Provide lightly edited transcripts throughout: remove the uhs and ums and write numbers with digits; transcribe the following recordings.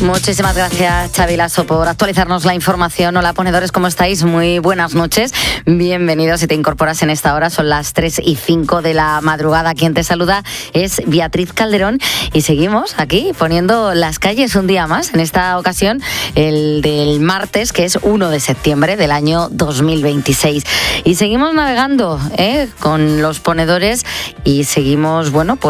Muchísimas gracias, Xavi Lasso, por actualizarnos la información. Hola, ponedores, ¿cómo estáis? Muy buenas noches. Bienvenidos si te incorporas en esta hora. Son las 3:05 de la madrugada. Quien te saluda es Beatriz Calderón y seguimos aquí poniendo las calles un día más. En esta ocasión, el del martes, que es 1 de septiembre del año 2026. Y seguimos navegando con los ponedores y seguimos,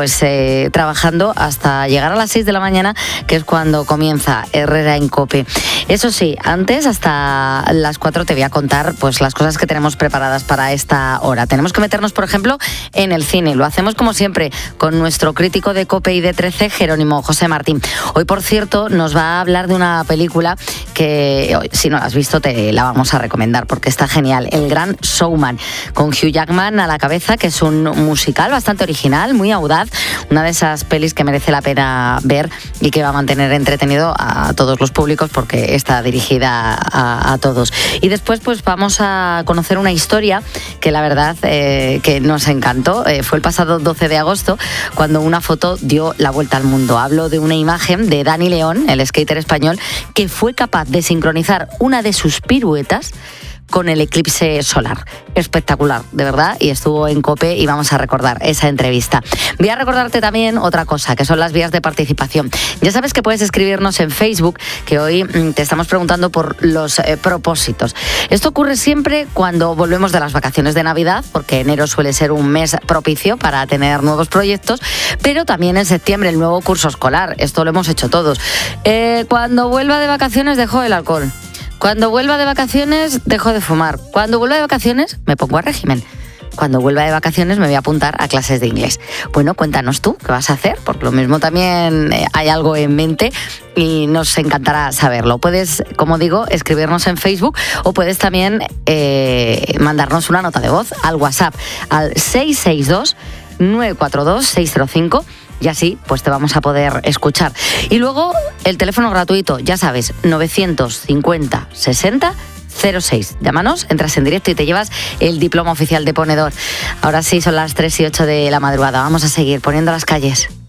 trabajando hasta llegar a las 6 de la mañana, que es cuando comienza Herrera en COPE. Eso sí, antes, hasta las 4, te voy a contar pues las cosas que tenemos preparadas para esta hora. Tenemos que meternos, por ejemplo, en el cine. Lo hacemos, como siempre, con nuestro crítico de COPE y de 13, Jerónimo José Martín. Hoy, por cierto, nos va a hablar de una película que, si no la has visto, te la vamos a recomendar porque está genial. El Gran Showman, con Hugh Jackman a la cabeza, que es un musical bastante original, muy audaz, una de esas pelis que merece la pena ver y que va a mantener entretenido a todos los públicos porque está dirigida a todos. Y después pues vamos a conocer una historia que la verdad que nos encantó. Fue el pasado 12 de agosto cuando una foto dio la vuelta al mundo. Hablo de una imagen de Dani León, el skater español, que fue capaz de sincronizar una de sus piruetas con el eclipse solar. Espectacular, de verdad, y estuvo en COPE y vamos a recordar esa entrevista. Voy a recordarte también otra cosa, que son las vías de participación. Ya sabes que puedes escribirnos en Facebook, que hoy te estamos preguntando por los propósitos. Esto ocurre siempre cuando volvemos de las vacaciones de Navidad, porque enero suele ser un mes propicio para tener nuevos proyectos, pero también en septiembre el nuevo curso escolar. Esto lo hemos hecho todos. Cuando vuelva de vacaciones dejo el alcohol. Cuando vuelva de vacaciones, dejo de fumar. Cuando vuelva de vacaciones, me pongo a régimen. Cuando vuelva de vacaciones, me voy a apuntar a clases de inglés. Bueno, cuéntanos tú, ¿qué vas a hacer? Porque lo mismo también hay algo en mente y nos encantará saberlo. Puedes, como digo, escribirnos en Facebook o puedes también mandarnos una nota de voz al WhatsApp al 662-942-605. Y así pues te vamos a poder escuchar. Y luego el teléfono gratuito, ya sabes, 950 60 06. Llámanos, entras en directo y te llevas el diploma oficial de ponedor. Ahora sí, son las 3:08 de la madrugada. Vamos a seguir poniendo las calles.